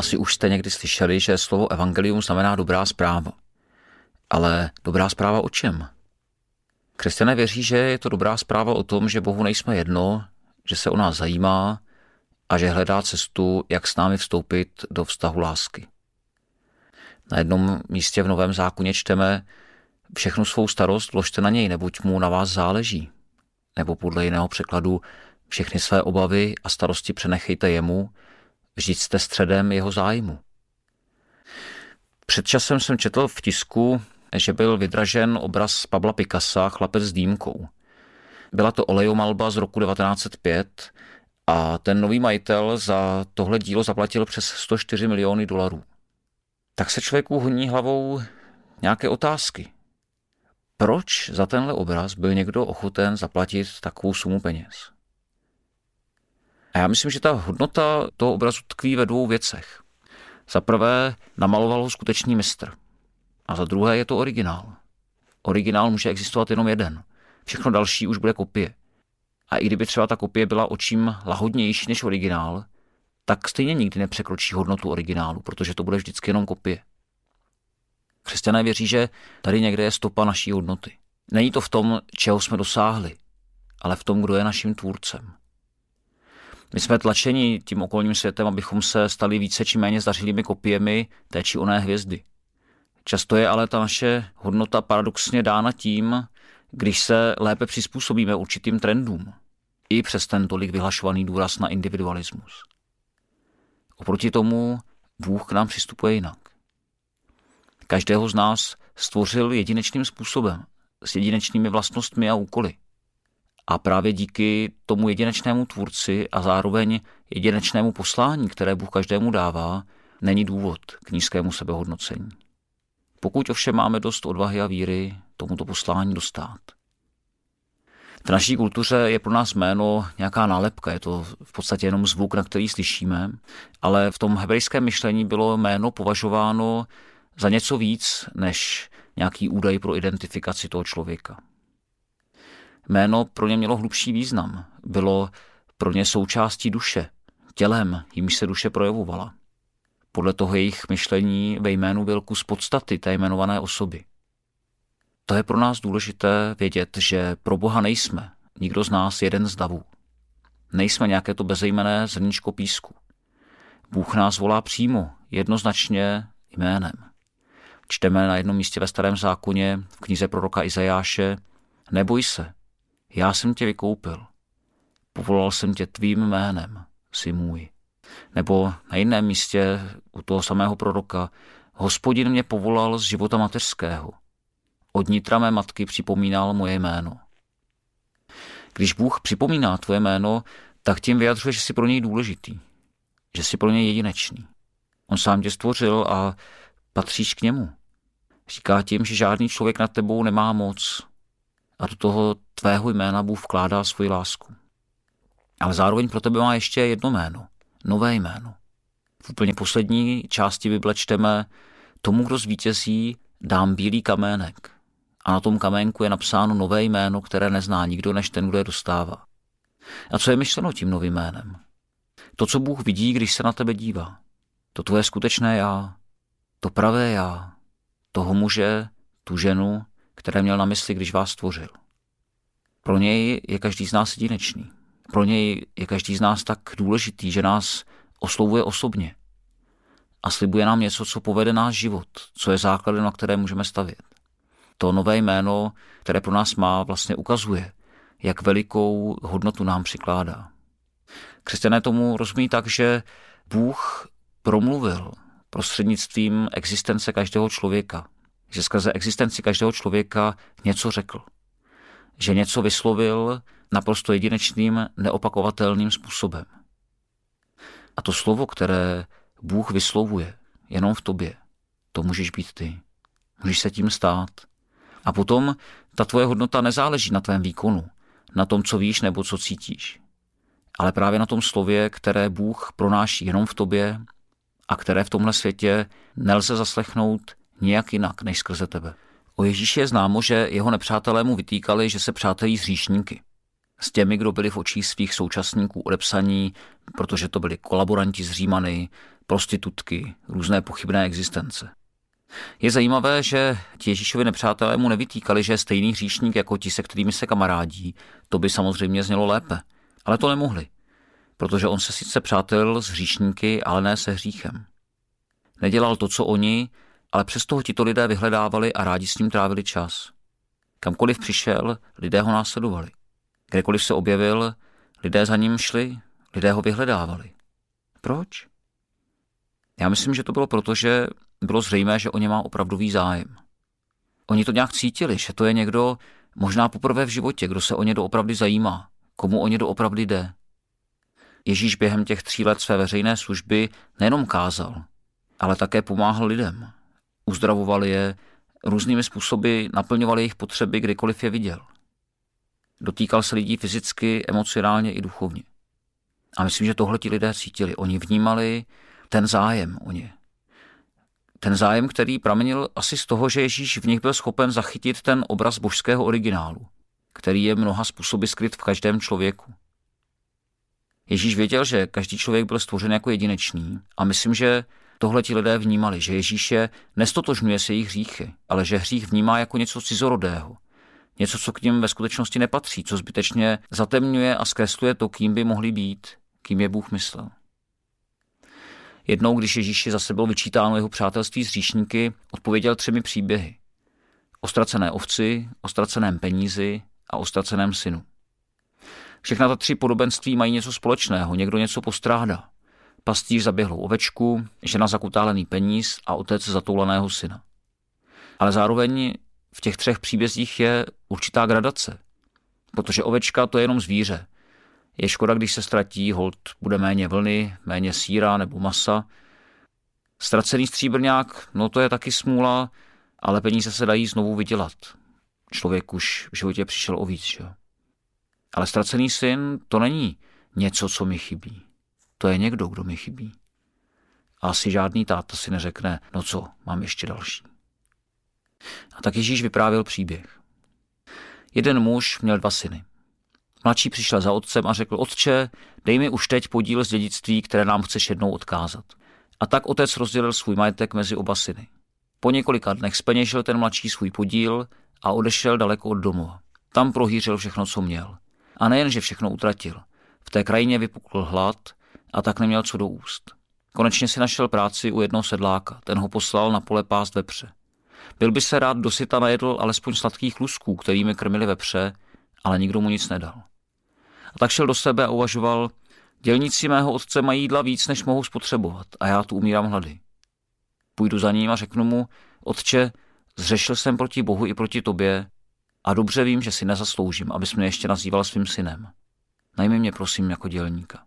Asi už jste někdy slyšeli, že slovo evangelium znamená dobrá zpráva. Ale dobrá zpráva o čem? Křesťané věří, že je to dobrá zpráva o tom, že Bohu nejsme jedno, že se o nás zajímá a že hledá cestu, jak s námi vstoupit do vztahu lásky. Na jednom místě v Novém zákoně čteme: všechnu svou starost vložte na něj, neboť mu na vás záleží. Nebo podle jiného překladu: všechny své obavy a starosti přenechejte jemu, vždyť jste středem jeho zájmu. Před časem jsem četl v tisku, že byl vydražen obraz Pabla Picassa Chlapec s dýmkou. Byla to olejomalba z roku 1905 a ten nový majitel za tohle dílo zaplatil přes 104 miliony dolarů. Tak se člověku honí hlavou nějaké otázky. Proč za tenhle obraz byl někdo ochoten zaplatit takovou sumu peněz? A já myslím, že ta hodnota toho obrazu tkví ve dvou věcech. Za prvé, namaloval ho skutečný mistr. A za druhé je to originál. Originál může existovat jenom jeden. Všechno další už bude kopie. A i kdyby třeba ta kopie byla očím lahodnější než originál, tak stejně nikdy nepřekročí hodnotu originálu, protože to bude vždycky jenom kopie. Křesťané věří, že tady někde je stopa naší hodnoty. Není to v tom, čeho jsme dosáhli, ale v tom, kdo je naším tvůrcem. My jsme tlačeni tím okolním světem, abychom se stali více či méně zdařilými kopiemi té či oné hvězdy. Často je ale ta naše hodnota paradoxně dána tím, když se lépe přizpůsobíme určitým trendům, i přes ten tolik vyhlašovaný důraz na individualismus. Oproti tomu Bůh k nám přistupuje jinak. Každého z nás stvořil jedinečným způsobem, s jedinečnými vlastnostmi a úkoly. A právě díky tomu jedinečnému tvůrci a zároveň jedinečnému poslání, které Bůh každému dává, není důvod k nízkému sebehodnocení. Pokud ovšem máme dost odvahy a víry tomuto poslání dostát. V naší kultuře je pro nás jméno nějaká nálepka, je to v podstatě jenom zvuk, na který slyšíme, ale v tom hebrejském myšlení bylo jméno považováno za něco víc než nějaký údaj pro identifikaci toho člověka. Jméno pro ně mělo hlubší význam, bylo pro ně součástí duše, tělem, jímž se duše projevovala. Podle toho jejich myšlení ve jménu byl kus podstaty té jmenované osoby. To je pro nás důležité vědět, že pro Boha nejsme, nikdo z nás jeden z davů. Nejsme nějaké to bezejmenné zrníčko písku. Bůh nás volá přímo, jednoznačně jménem. Čteme na jednom místě ve Starém zákoně v knize proroka Izajáše: neboj se, já jsem tě vykoupil, povolal jsem tě tvým jménem, jsi můj. Nebo na jiném místě u toho samého proroka: Hospodin mě povolal z života mateřského, od nitra mé matky připomínal moje jméno. Když Bůh připomíná tvoje jméno, tak tím vyjadřuje, že jsi pro něj důležitý, že jsi pro něj jedinečný. On sám tě stvořil a patříš k němu. Říká tím, že žádný člověk nad tebou nemá moc a do toho tvého jména Bůh vkládá svoji lásku. Ale zároveň pro tebe má ještě jedno jméno, nové jméno. V úplně poslední části Bible čteme: tomu, kdo zvítězí, dám bílý kamének. A na tom kaménku je napsáno nové jméno, které nezná nikdo než ten, kdo je dostává. A co je myšleno tím novým jménem? To, co Bůh vidí, když se na tebe dívá. To tvoje skutečné já, to pravé já, toho muže, tu ženu, které měl na mysli, když vás stvořil. Pro něj je každý z nás jedinečný. Pro něj je každý z nás tak důležitý, že nás oslovuje osobně a slibuje nám něco, co povede náš život, co je základem, na které můžeme stavět. To nové jméno, které pro nás má, vlastně ukazuje, jak velikou hodnotu nám přikládá. Křesťané tomu rozumí tak, že Bůh promluvil prostřednictvím existence každého člověka, že skrze existenci každého člověka něco řekl, že něco vyslovil naprosto jedinečným, neopakovatelným způsobem. A to slovo, které Bůh vyslovuje jenom v tobě, to můžeš být ty. Můžeš se tím stát. A potom ta tvoje hodnota nezáleží na tvém výkonu, na tom, co víš nebo co cítíš, ale právě na tom slově, které Bůh pronáší jenom v tobě a které v tomhle světě nelze zaslechnout nijak jinak než skrze tebe. O Ježíši je známo, že jeho nepřátelé mu vytýkali, že se přátelí s hříšníky. S těmi, kdo byli v očích svých současníků odepsaní, protože to byli kolaboranti s Římany, prostitutky, různé pochybné existence. Je zajímavé, že ti Ježíšovi nepřátelé mu nevytýkali, že je stejný hříšník jako ti, se kterými se kamarádí. To by samozřejmě znělo lépe. Ale to nemohli, protože on se sice přátelil s hříšníky, ale ne se hříchem. Nedělal to, co oni, ale přesto ho tito lidé vyhledávali a rádi s ním trávili čas. Kamkoliv přišel, lidé ho následovali. Kdekoliv se objevil, lidé za ním šli, lidé ho vyhledávali. Proč? Já myslím, že to bylo proto, že bylo zřejmé, že o ně má opravdový zájem. Oni to nějak cítili, že to je někdo možná poprvé v životě, kdo se o ně doopravdy zajímá, komu o ně doopravdy jde. Ježíš během těch 3 let své veřejné služby nejenom kázal, ale také pomáhal lidem. Uzdravoval je, různými způsoby naplňoval jejich potřeby, kdykoliv je viděl. Dotýkal se lidí fyzicky, emocionálně i duchovně. A myslím, že tohle ti lidé cítili. Oni vnímali ten zájem o ně. Ten zájem, který pramenil asi z toho, že Ježíš v nich byl schopen zachytit ten obraz božského originálu, který je mnoha způsoby skryt v každém člověku. Ježíš věděl, že každý člověk byl stvořen jako jedinečný a myslím, že tohle ti lidé vnímali, že Ježíš je nestotožňuje se jejich hříchy, ale že hřích vnímá jako něco cizorodého, něco, co k nim ve skutečnosti nepatří, co zbytečně zatemňuje a zkresluje to, kým by mohli být, kým je Bůh myslel. Jednou, když Ježíši zase bylo vyčítáno jeho přátelství s hříšníky, odpověděl 3 příběhy. O ztracené ovci, o ztraceném penízi a o ztraceném synu. Všechna ta 3 podobenství mají něco společného, někdo něco postrádá. Pastýř zaběhlou ovečku, žena zakutálený peníz a otec zatoulaného syna. Ale zároveň v těch 3 příbězích je určitá gradace, protože ovečka to je jenom zvíře. Je škoda, když se ztratí, holt bude méně vlny, méně sýra nebo masa. Ztracený stříbrňák, no to je taky smůla, ale peníze se dají znovu vydělat. Člověk už v životě přišel o víc, že? Ale ztracený syn, to není něco, co mi chybí. To je někdo, kdo mi chybí. A asi žádný táta si neřekne, no co, mám ještě další. A tak Ježíš vyprávěl příběh. Jeden muž měl 2 syny. Mladší přišel za otcem a řekl, otče, dej mi už teď podíl z dědictví, které nám chceš jednou odkázat. A tak otec rozdělil svůj majetek mezi oba syny. Po několika dnech zpeněžil ten mladší svůj podíl a odešel daleko od domova. Tam prohýřil všechno, co měl. A nejen, že všechno utratil. V té krajině vypukl hlad a tak neměl co do úst. Konečně si našel práci u jednoho sedláka. Ten ho poslal na pole pást vepře. Byl by se rád dosyta najedl alespoň sladkých lusků, kterými krmili vepře, ale nikdo mu nic nedal. A tak šel do sebe a uvažoval, dělníci mého otce mají jídla víc, než mohou spotřebovat a já tu umírám hlady. Půjdu za ním a řeknu mu, otče, zřešil jsem proti Bohu i proti tobě a dobře vím, že si nezasloužím, abys mě ještě nazýval svým synem. Najmi mě prosím jako dělníka.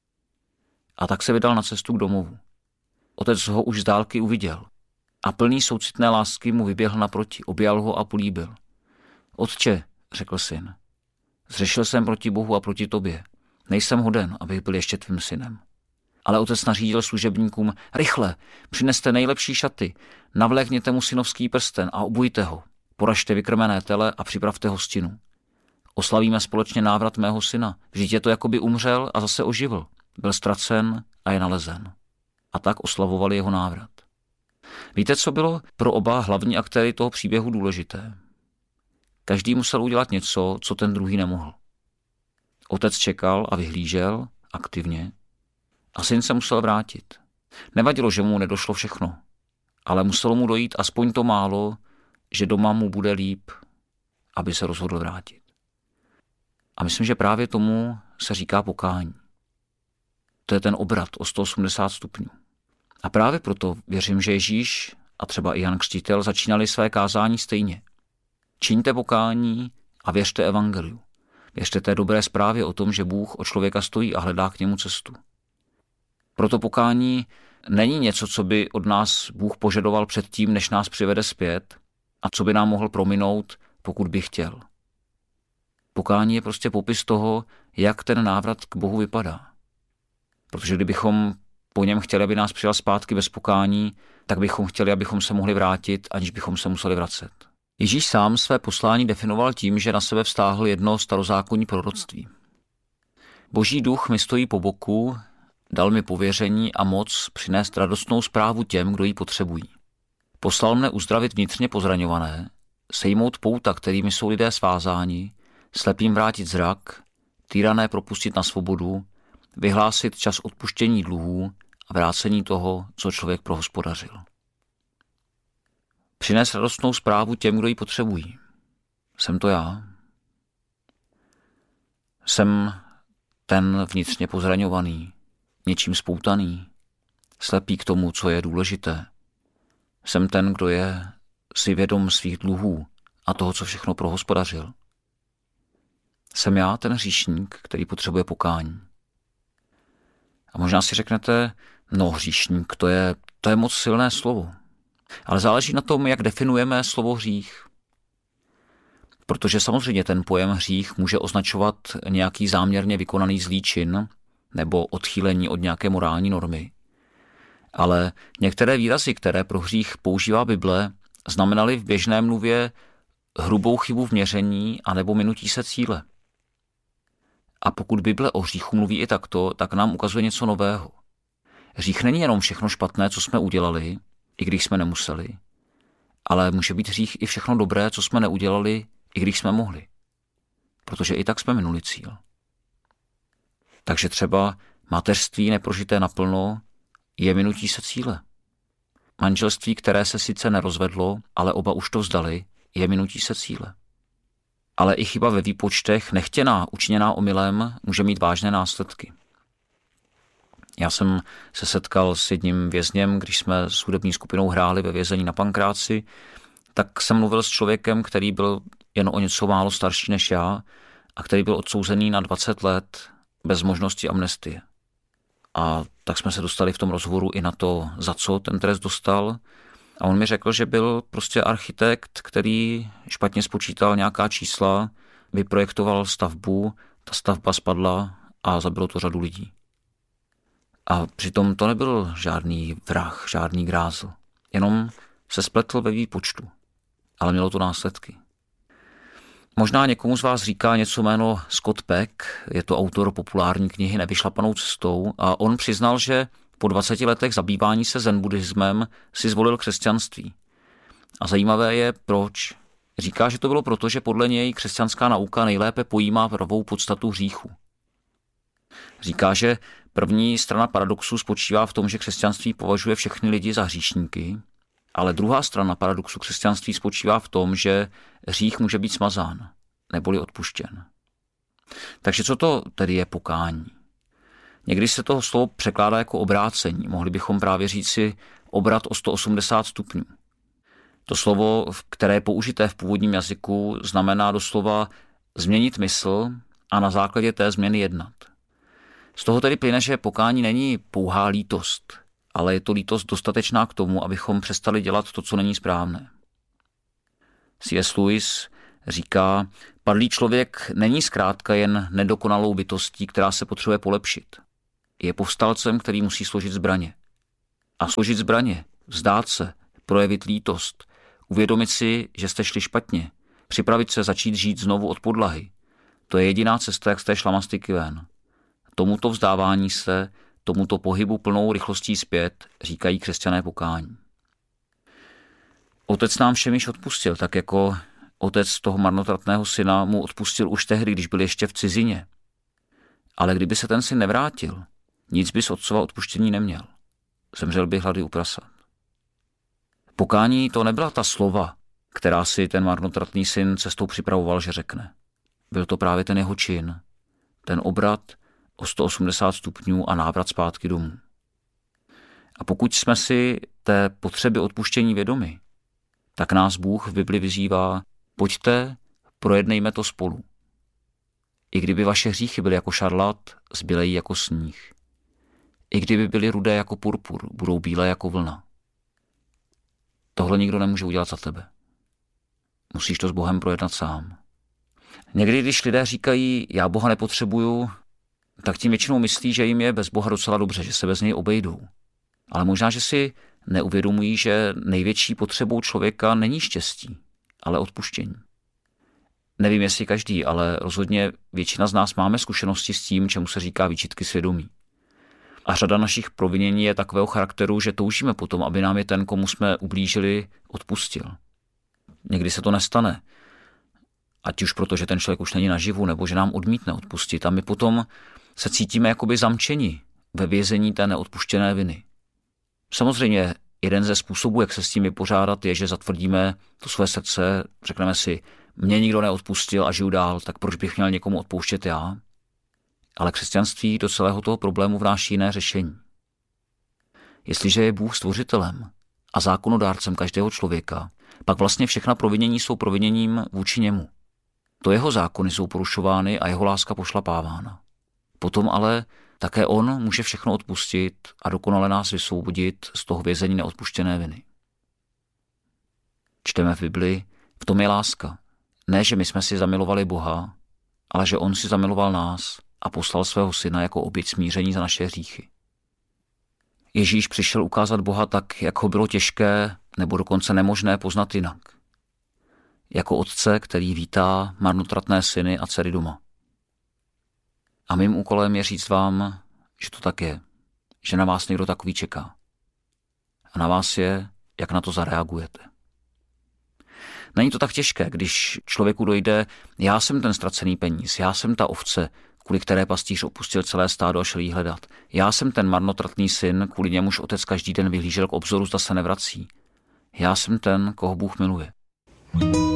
A tak se vydal na cestu k domovu. Otec ho už z dálky uviděl a plný soucitné lásky mu vyběhl naproti, objal ho a políbil. Otče, řekl syn, zřešil jsem proti Bohu a proti tobě. Nejsem hoden, abych byl ještě tvým synem. Ale otec nařídil služebníkům, rychle, přineste nejlepší šaty, navlékněte mu synovský prsten a obujte ho, poražte vykrmené tele a připravte hostinu. Oslavíme společně návrat mého syna, vždyť je to, jako by umřel a zase oživl. Byl ztracen a je nalezen. A tak oslavovali jeho návrat. Víte, co bylo pro oba hlavní aktéry toho příběhu důležité? Každý musel udělat něco, co ten druhý nemohl. Otec čekal a vyhlížel aktivně a syn se musel vrátit. Nevadilo, že mu nedošlo všechno, ale muselo mu dojít aspoň to málo, že doma mu bude líp, aby se rozhodl vrátit. A myslím, že právě tomu se říká pokání. To je ten obrat o 180 stupňů. A právě proto věřím, že Ježíš a třeba i Jan Křtitel začínali své kázání stejně. Čiňte pokání a věřte evangeliu. Věřte té dobré zprávě o tom, že Bůh o člověka stojí a hledá k němu cestu. Proto pokání není něco, co by od nás Bůh požadoval předtím, než nás přivede zpět a co by nám mohl prominout, pokud by chtěl. Pokání je prostě popis toho, jak ten návrat k Bohu vypadá. Protože kdybychom po něm chtěli, aby nás přijal zpátky bez pokání, tak bychom chtěli, abychom se mohli vrátit, aniž bychom se museli vracet. Ježíš sám své poslání definoval tím, že na sebe vztáhl jedno starozákonní proroctví. Boží duch mi stojí po boku, Dal mi pověření a moc přinést radostnou zprávu těm, kdo ji potřebují. Poslal mne uzdravit vnitřně pozraňované, sejmout pouta, kterými jsou lidé svázáni, slepým vrátit zrak, týrané propustit na svobodu, vyhlásit čas odpuštění dluhů a vrácení toho, co člověk prohospodařil. Přinést radostnou zprávu těm, kdo ji potřebují. Jsem to já. Jsem ten vnitřně pozraňovaný, něčím spoutaný, slepý k tomu, co je důležité. Jsem ten, kdo je si vědom svých dluhů a toho, co všechno prohospodařil. Jsem já ten hříšník, který potřebuje pokání. A možná si řeknete, no hříšník, to je moc silné slovo. Ale záleží na tom, jak definujeme slovo hřích. Protože samozřejmě ten pojem hřích může označovat nějaký záměrně vykonaný zlý čin nebo odchýlení od nějaké morální normy. Ale některé výrazy, které pro hřích používá Bible, znamenaly v běžné mluvě hrubou chybu v měření anebo minutí se cíle. A pokud Bible o hříchu mluví i takto, tak nám ukazuje něco nového. Hřích není jenom všechno špatné, co jsme udělali, i když jsme nemuseli, ale může být hřích i všechno dobré, co jsme neudělali, i když jsme mohli. Protože i tak jsme minuli cíl. Takže třeba mateřství neprožité naplno je minutí se cíle. Manželství, které se sice nerozvedlo, ale oba už to vzdali, je minutí se cíle. Ale i chyba ve výpočtech, nechtěná, učiněná omylem, může mít vážné následky. Já jsem se setkal s jedním vězněm, když jsme s hudební skupinou hráli ve vězení na Pankráci, tak jsem mluvil s člověkem, který byl jen o něco málo starší než já a který byl odsouzený na 20 let bez možnosti amnestie. A tak jsme se dostali v tom rozhovoru i na to, za co ten trest dostal. A on mi řekl, že byl prostě architekt, který špatně spočítal nějaká čísla, vyprojektoval stavbu, ta stavba spadla a zabilo to řadu lidí. A přitom to nebyl žádný vrah, žádný grázl. Jenom se spletl ve výpočtu. Ale mělo to následky. Možná někomu z vás říká něco jméno Scott Peck, je to autor populární knihy Nevyšlapanou cestou a on přiznal, že po 20 letech zabývání se zen buddhismem si zvolil křesťanství. A zajímavé je, proč. Říká, že to bylo proto, že podle něj křesťanská nauka nejlépe pojímá pravou podstatu hříchu. Říká, že první strana paradoxu spočívá v tom, že křesťanství považuje všechny lidi za hříšníky, ale druhá strana paradoxu křesťanství spočívá v tom, že hřích může být smazán, neboli odpuštěn. Takže co to tedy je pokání? Někdy se toho slovo překládá jako obrácení. Mohli bychom právě říci obrat o 180 stupňů. To slovo, které je použité v původním jazyku, znamená doslova změnit mysl a na základě té změny jednat. Z toho tedy plyne, že pokání není pouhá lítost, ale je to lítost dostatečná k tomu, abychom přestali dělat to, co není správné. C.S. Lewis říká, padlý člověk není zkrátka jen nedokonalou bytostí, která se potřebuje polepšit. Je povstalcem, který musí složit zbraně. A složit zbraně, vzdát se, projevit lítost, uvědomit si, že jste šli špatně, připravit se začít žít znovu od podlahy. To je jediná cesta, jak z té šlamastyky ven. Tomuto vzdávání se, tomuto pohybu plnou rychlostí zpět říkají křesťané pokání. Otec nám všem již odpustil, tak jako otec toho marnotratného syna mu odpustil už tehdy, když byl ještě v cizině. Ale kdyby se ten syn nevrátil, nic by z otcova odpuštění neměl. Zemřel by hlady u prasat. Pokání to nebyla ta slova, která si ten marnotratný syn cestou připravoval, že řekne. Byl to právě ten jeho čin, ten obrat o 180 stupňů a návrat zpátky domů. A pokud jsme si té potřeby odpuštění vědomi, tak nás Bůh v Bibli vyzývá, pojďte, projednejme to spolu. I kdyby vaše hříchy byly jako šarlat, zbělejí jako sníh. I kdyby byly rudé jako purpur, budou bílé jako vlna. Tohle nikdo nemůže udělat za tebe. Musíš to s Bohem projednat sám. Někdy, když lidé říkají, já Boha nepotřebuju, tak tím většinou myslí, že jim je bez Boha docela dobře, že se bez něj obejdou. Ale možná, že si neuvědomují, že největší potřebou člověka není štěstí, ale odpuštění. Nevím, jestli každý, ale rozhodně většina z nás máme zkušenosti s tím, čemu se říká výčitky svědomí. A řada našich provinění je takového charakteru, že toužíme potom, aby nám je ten, komu jsme ublížili, odpustil. Někdy se to nestane. Ať už proto, že ten člověk už není naživu, nebo že nám odmítne odpustit. A my potom se cítíme jakoby zamčeni ve vězení té neodpuštěné viny. Samozřejmě jeden ze způsobů, jak se s tím vypořádat, je, že zatvrdíme to své srdce, řekneme si, mě nikdo neodpustil a žiju dál, tak proč bych měl někomu odpouštět já? Ale křesťanství do celého toho problému vnáší jiné řešení. Jestliže je Bůh stvořitelem a zákonodárcem každého člověka, pak vlastně všechna provinění jsou proviněním vůči němu. To jeho zákony jsou porušovány a jeho láska pošlapávána. Potom ale také on může všechno odpustit a dokonale nás vysvobodit z toho vězení neodpuštěné viny. Čteme v Bibli, v tom je láska. Ne, že my jsme si zamilovali Boha, ale že on si zamiloval nás a poslal svého syna jako oběť smíření za naše hříchy. Ježíš přišel ukázat Boha tak, jak ho bylo těžké nebo dokonce nemožné poznat jinak. Jako otce, který vítá marnotratné syny a dcery doma. A mým úkolem je říct vám, že to tak je, že na vás někdo takový čeká. A na vás je, jak na to zareagujete. Není to tak těžké, když člověku dojde, já jsem ten ztracený peníz, já jsem ta ovce, kvůli které pastýř opustil celé stádo a šel jí hledat. Já jsem ten marnotratný syn, kvůli němuž otec každý den vyhlížel k obzoru, zda se nevrací. Já jsem ten, koho Bůh miluje.